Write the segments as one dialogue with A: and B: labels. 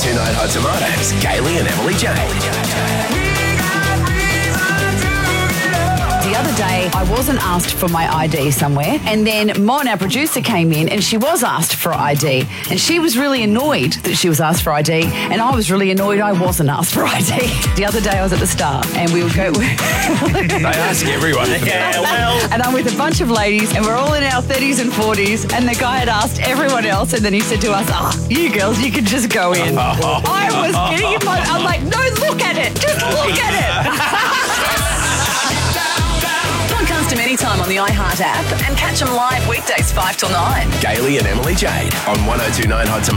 A: 1029 Hot Tomatoes, Kaylee and Emily Jane.
B: The other day, I wasn't asked for my ID somewhere, and then Mon, our producer, came in and she was asked for ID, and she was really annoyed that she was asked for ID, and I was really annoyed I wasn't asked for ID. The other day I was at the Star, and we would go...
A: They ask everyone.
C: Yeah, well...
B: And I'm with a bunch of ladies, and we're all in our 30s and 40s, and the guy had asked everyone else, and then he said to us, you girls, you can just go in. I was getting in my... I'm like, no, look at it. Just look at it. Podcast them anytime on the iHeart app and catch them live weekdays 5 till 9.
A: Kaylee and Emily Jade on 1029 Hot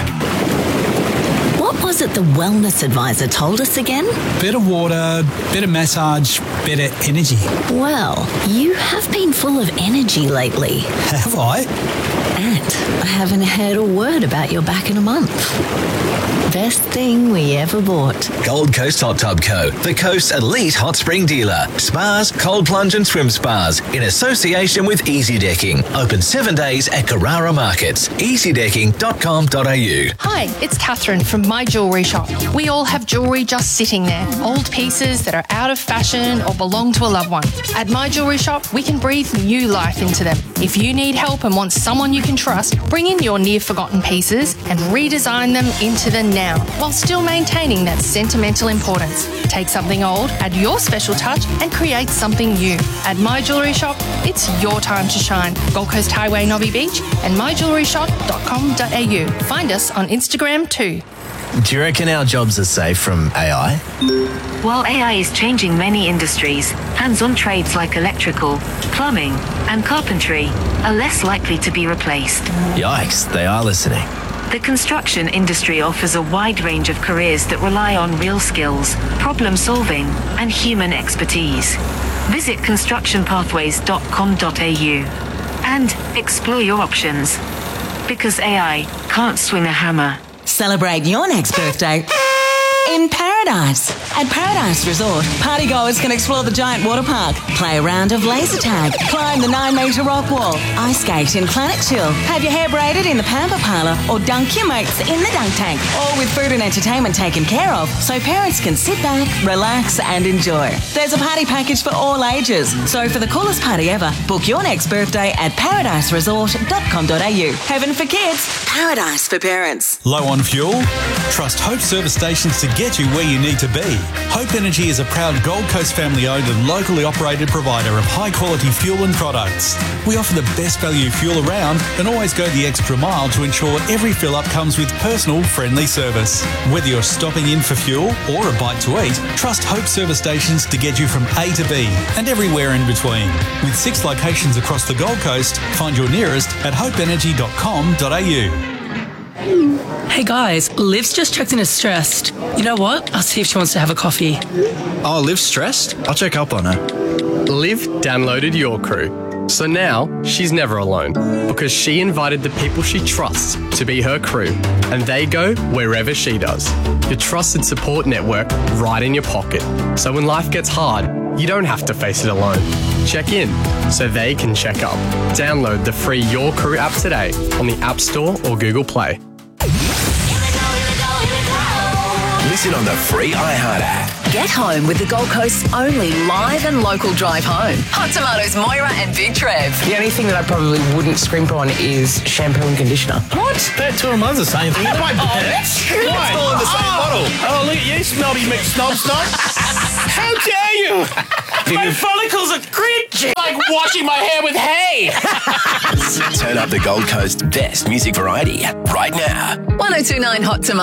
A: Tomato.
D: What was it the wellness advisor told us again?
E: Better water, better massage, better energy.
D: Well, you have been full of energy lately.
E: Have I?
D: And I haven't heard a word about your back in a month. Best thing we ever bought.
F: Gold Coast Hot Tub Co., the coast's elite hot spring dealer. Spas, cold plunge and swim spas in association with Easy Decking. Open 7 days at Carrara Markets. easydecking.com.au.
G: Hi, it's Catherine from My Jewellery Shop. We all have jewellery just sitting there. Old pieces that are out of fashion or belong to a loved one. At My Jewellery Shop, we can breathe new life into them. If you need help and want someone you can trust, bring in your near-forgotten pieces and redesign them into the now, while still maintaining that sentimental importance. Take something old, add your special touch, and create something new. At My Jewellery Shop, it's your time to shine. Gold Coast Highway, Nobby Beach, and myjewelleryshop.com.au. Find us on Instagram too.
H: Do you reckon our jobs are safe from AI?
I: While AI is changing many industries, hands-on trades like electrical, plumbing, and carpentry are less likely to be replaced.
H: Yikes, they are listening.
I: The construction industry offers a wide range of careers that rely on real skills, problem solving, and human expertise. Visit constructionpathways.com.au and explore your options. Because AI can't swing a hammer.
J: Celebrate your next birthday in paradise. At Paradise Resort, partygoers can explore the giant water park, play a round of laser tag, climb the 9-metre rock wall, ice skate in Planet Chill, have your hair braided in the Pamper Parlour, or dunk your mates in the dunk tank, all with food and entertainment taken care of so parents can sit back, relax and enjoy. There's a party package for all ages, so for the coolest party ever, book your next birthday at paradiseresort.com.au. Heaven for kids, paradise for parents.
E: Low on fuel? Trust Hope Service Stations to get you where you need to be. Hope Energy is a proud Gold Coast family-owned and locally operated provider of high-quality fuel and products. We offer the best value fuel around and always go the extra mile to ensure every fill-up comes with personal, friendly service. Whether you're stopping in for fuel or a bite to eat, trust Hope Service Stations to get you from A to B and everywhere in between. With 6 locations across the Gold Coast, find your nearest at hopeenergy.com.au.
K: Hey guys, Liv's just checked in as stressed. You know what? I'll see if she wants to have a coffee.
H: Oh, Liv's stressed? I'll check up on her.
L: Liv downloaded Your Crew. So now she's never alone because she invited the people she trusts to be her crew and they go wherever she does. Your trusted support network right in your pocket. So when life gets hard, you don't have to face it alone. Check in so they can check up. Download the free Your Crew app today on the App Store or Google Play.
A: Listen on the free iHeart app.
B: Get home with the Gold Coast's only live and local drive home. Hot Tomatoes, Moira and Big Trev.
M: The only thing that I probably wouldn't scrimp on is shampoo and conditioner.
C: What? That two of them are the same thing. Why?
A: It's all in the same bottle.
C: Oh, look at you, snobby McSnob. How dare you? My follicles are cringing. Like washing my hair with hay.
A: Turn up the Gold Coast's best music variety right now.
B: 1029 Hot Tomatoes.